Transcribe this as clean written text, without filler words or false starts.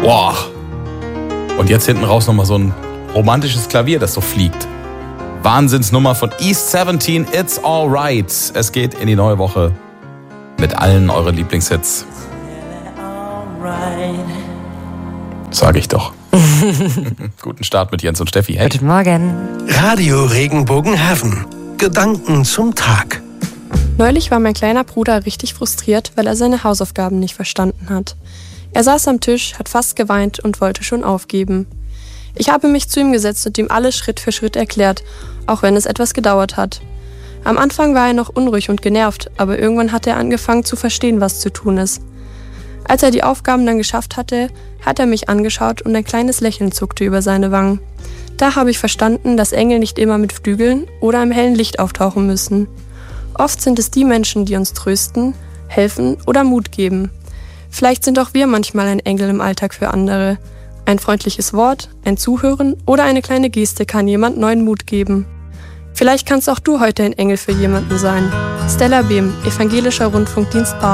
Boah. Und jetzt hinten raus nochmal so ein romantisches Klavier, das so fliegt. Wahnsinnsnummer von East 17, It's Alright. Es geht in die neue Woche mit allen euren Lieblingshits. Sag ich doch. Guten Start mit Jens und Steffi. Hey. Guten Morgen. Radio Regenbogenheaven. Gedanken zum Tag. Neulich war mein kleiner Bruder richtig frustriert, weil er seine Hausaufgaben nicht verstanden hat. Er saß am Tisch, hat fast geweint und wollte schon aufgeben. Ich habe mich zu ihm gesetzt und ihm alles Schritt für Schritt erklärt, auch wenn es etwas gedauert hat. Am Anfang war er noch unruhig und genervt, aber irgendwann hat er angefangen zu verstehen, was zu tun ist. Als er die Aufgaben dann geschafft hatte, hat er mich angeschaut und ein kleines Lächeln zuckte über seine Wangen. Da habe ich verstanden, dass Engel nicht immer mit Flügeln oder im hellen Licht auftauchen müssen. Oft sind es die Menschen, die uns trösten, helfen oder Mut geben. Vielleicht sind auch wir manchmal ein Engel im Alltag für andere. Ein freundliches Wort, ein Zuhören oder eine kleine Geste kann jemand neuen Mut geben. Vielleicht kannst auch du heute ein Engel für jemanden sein. Stella Behm, Evangelischer Rundfunkdienst Basel.